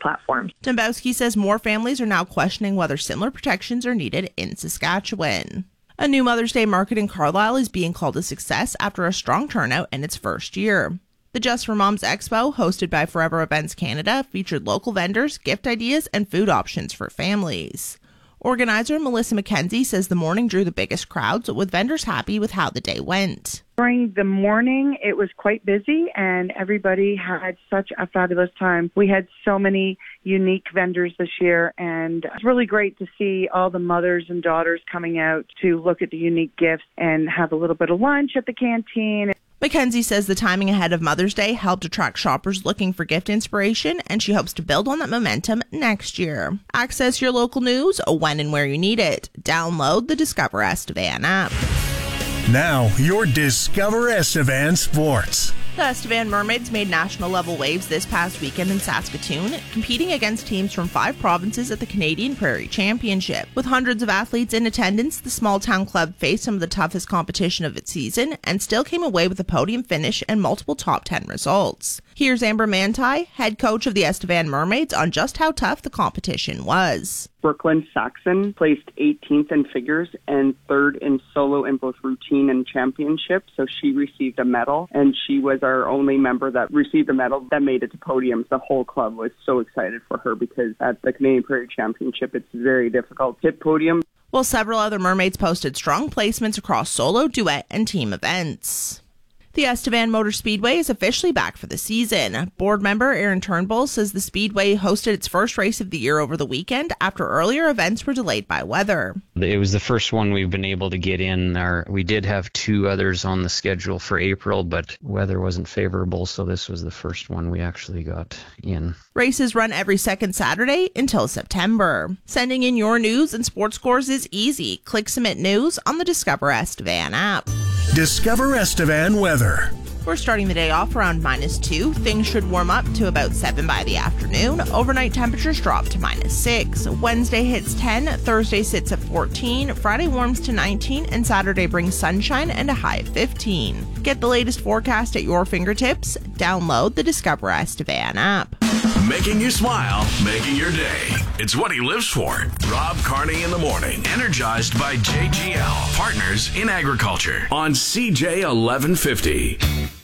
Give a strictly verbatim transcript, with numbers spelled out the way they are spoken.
platforms. Dombowski says more families are now questioning whether similar protections are needed in Saskatchewan. A new Mother's Day market in Carlisle is being called a success after a strong turnout in its first year. The Just for Moms Expo, hosted by Forever Events Canada, featured local vendors, gift ideas, and food options for families. Organizer Melissa McKenzie says the morning drew the biggest crowds, with vendors happy with how the day went. During the morning, it was quite busy and everybody had such a fabulous time. We had so many unique vendors this year, and it's really great to see all the mothers and daughters coming out to look at the unique gifts and have a little bit of lunch at the canteen. McKenzie says the timing ahead of Mother's Day helped attract shoppers looking for gift inspiration, and she hopes to build on that momentum next year. Access your local news when and where you need it. Download the Discover Estevan app. Now, your Discover Estevan Sports. The Estevan Mermaids made national level waves this past weekend in Saskatoon, competing against teams from five provinces at the Canadian Prairie Championship. With hundreds of athletes in attendance, the small town club faced some of the toughest competition of its season and still came away with a podium finish and multiple top ten results. Here's Amber Manti, head coach of the Estevan Mermaids, on just how tough the competition was. Brooklyn Saxon placed eighteenth in figures and third in solo in both routine and championship, so she received a medal, and she was our only member that received a medal that made it to podiums. The whole club was so excited for her because at the Canadian Prairie Championship, it's very difficult to hit podium. While several other mermaids posted strong placements across solo, duet, and team events. The Estevan Motor Speedway is officially back for the season. Board member Aaron Turnbull says the Speedway hosted its first race of the year over the weekend after earlier events were delayed by weather. It was the first one we've been able to get in. Our, we did have two others on the schedule for April, but weather wasn't favorable, so this was the first one we actually got in. Races run every second Saturday until September. Sending in your news and sports scores is easy. Click Submit News on the Discover Estevan app. Discover Estevan weather. We're starting the day off around minus two. Things should warm up to about seven by the afternoon. Overnight temperatures drop to minus six. Wednesday hits ten, Thursday sits at fourteen, Friday warms to nineteen, and Saturday brings sunshine and a high of fifteen. Get the latest forecast at your fingertips. Download the Discover Estevan app. Making you smile, making your day. It's what he lives for. Rob Carney in the morning. Energized by J G L, partners in agriculture, on C J eleven fifty.